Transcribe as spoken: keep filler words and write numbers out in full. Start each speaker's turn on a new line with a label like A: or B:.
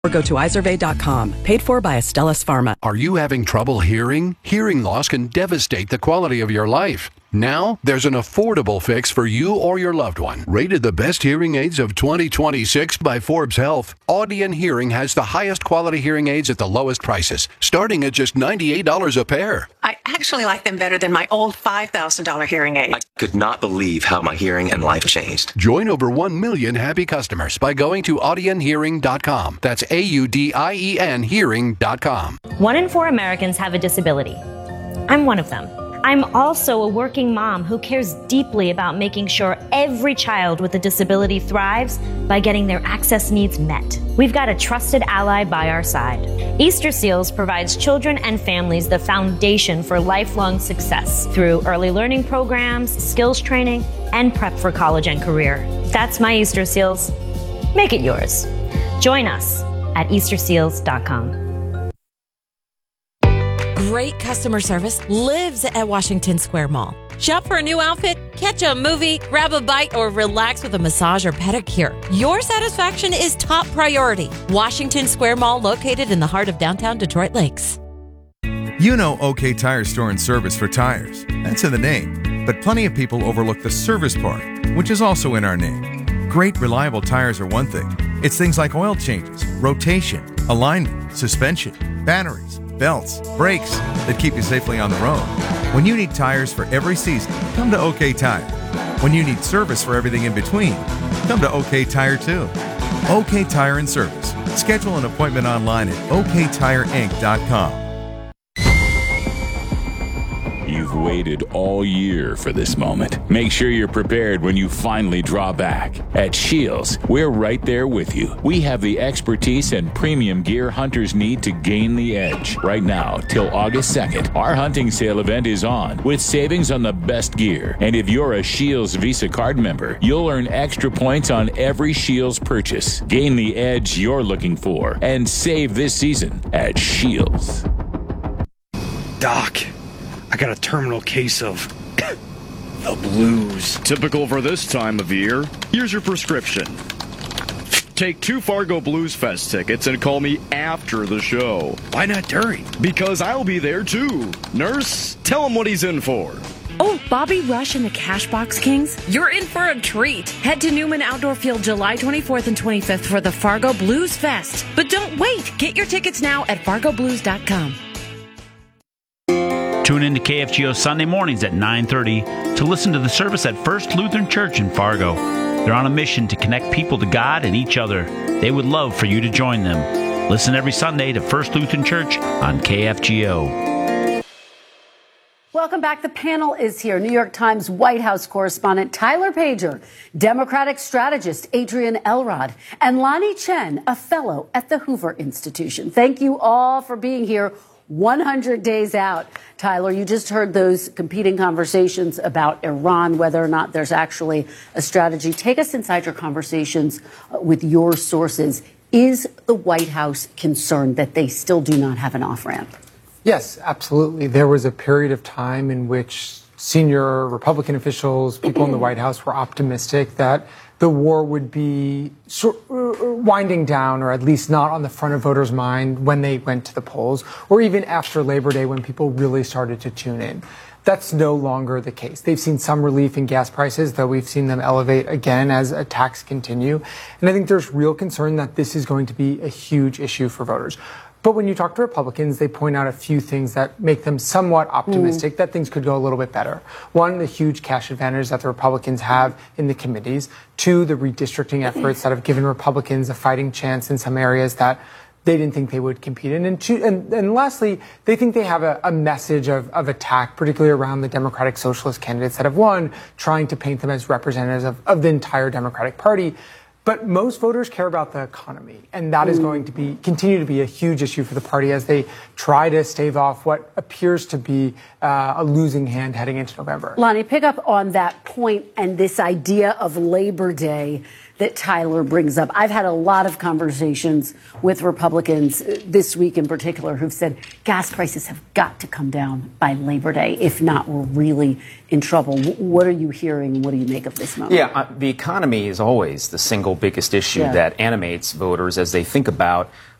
A: Or go to izervay dot com, paid for by Astellas Pharma.
B: Are you having trouble hearing? Hearing loss can devastate the quality of your life. Now, there's an affordable fix for you or your loved one. Rated the best hearing aids of twenty twenty-six by Forbes Health, Audion Hearing has the highest quality hearing aids at the lowest prices, starting at just ninety-eight dollars a pair.
C: I actually like them better than my old five thousand dollars hearing aid.
D: I could not believe how my hearing and life changed.
B: Join over one million happy customers by going to audion hearing dot com. That's A U D I E N hearing dot com.
E: One in four Americans have a disability. I'm one of them. I'm also a working mom who cares deeply about making sure every child with a disability thrives by getting their access needs met. We've got a trusted ally by our side. Easter Seals provides children and families the foundation for lifelong success through early learning programs, skills training, and prep for college and career. That's my Easter Seals. Make it yours. Join us at easter seals dot com.
F: Great customer service lives at Washington Square Mall. Shop for a new outfit, catch a movie, grab a bite, or relax with a massage or pedicure. Your satisfaction is top priority. Washington Square Mall, located in the heart of downtown Detroit Lakes.
G: You know OK Tire Store and Service for tires. That's in the name. But plenty of people overlook the service part, which is also in our name. Great, reliable tires are one thing. It's things like oil changes, rotation, alignment, suspension, batteries, belts, brakes that keep you safely on the road. When you need tires for every season, come to OK Tire. When you need service for everything in between, come to OK Tire too. OK Tire and Service. Schedule an appointment online at o k tire inc dot com.
H: You've waited all year for this moment. Make sure you're prepared when you finally draw back. At Shields, we're right there with you. We have the expertise and premium gear hunters need to gain the edge. Right now, till August second, our hunting sale event is on with savings on the best gear. And if you're a Shields Visa card member, you'll earn extra points on every Shields purchase. Gain the edge you're looking for and save this season at Shields.
I: Doc, I got a terminal case of the blues. Typical for this time of year. Here's your prescription. Take two Fargo Blues Fest tickets and call me after the show. Why not during? Because I'll be there too. Nurse, tell him what he's in for.
J: Oh, Bobby Rush and the Cashbox Kings? You're in for a treat. Head to Newman Outdoor Field July twenty-fourth and twenty-fifth for the Fargo Blues Fest. But don't wait. Get your tickets now at fargo blues dot com.
K: Tune in to K F G O Sunday mornings at nine thirty to listen to the service at First Lutheran Church in Fargo. They're on a mission to connect people to God and each other. They would love for you to join them. Listen every Sunday to First Lutheran Church on K F G O.
L: Welcome back. The panel is here. New York Times White House correspondent Tyler Pager, Democratic strategist Adrian Elrod, and Lonnie Chen, a fellow at the Hoover Institution. Thank you all for being here. one hundred days out. Tyler, you just heard those competing conversations about Iran, whether or not there's actually a strategy. Take us inside your conversations with your sources. Is the White House concerned that they still do not have an off-ramp?
M: Yes, absolutely. There was a period of time in which senior Republican officials, people in the White House were optimistic that the war would be sort winding down, or at least not on the front of voters' mind when they went to the polls, or even after Labor Day when people really started to tune in. That's no longer the case. They've seen some relief in gas prices, though we've seen them elevate again as attacks continue. And I think there's real concern that this is going to be a huge issue for voters. But when you talk to Republicans, they point out a few things that make them somewhat optimistic mm. that things could go a little bit better. One, the huge cash advantage that the Republicans have in the committees. Two, the redistricting efforts that have given Republicans a fighting chance in some areas that they didn't think they would compete in. And, two, and, and lastly, they think they have a, a message of, of attack, particularly around the Democratic Socialist candidates that have won, trying to paint them as representatives of, of the entire Democratic Party. But most voters care about the economy, and that is going to be continue to be a huge issue for the party as they try to stave off what appears to be uh, a losing hand heading into November.
L: Lonnie, pick up on that point and this idea of Labor Day that Tyler brings up. I've had a lot of conversations with Republicans uh, this week in particular who've said gas prices have got to come down by Labor Day. If not, we're really in trouble. W- what are you hearing and what do you make of this moment?
N: Yeah, uh, the economy is always the single biggest issue
L: Yeah.
N: that animates voters as they think about